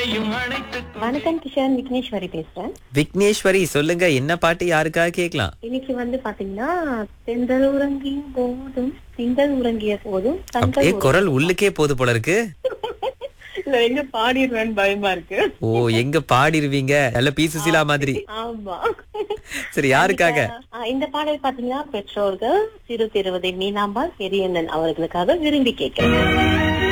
வணக்கம் கிஷன், விக்னேஸ்வரி பேசுறேன். விக்னேஸ்வரி சொல்லுங்க, என்ன பாட்டு யாருக்காக கேட்கலாம்? இன்னைக்கு பாத்தீங்கன்னா, செந்தல் உறங்கிய போதும் திங்கள் உறங்கிய போதும் அப்படியே தங்கள் குரல் உள்ளுக்கே போது போல இருக்கு. இல்ல, எங்க பாடிடுவேன்னு பயமா இருக்கு. ஓ, எங்க பாடிருவீங்க நல்ல பி சுசீலா மாதிரி. ஆமா. சரி, யாருக்காக? இந்த பாடல் பாத்தீங்கன்னா, பெற்றோர்கள் சிறு திருவதை மீனாம்பாள் பெரியண்ணன் அவர்களுக்காக விரும்பி கேட்கிறேன்.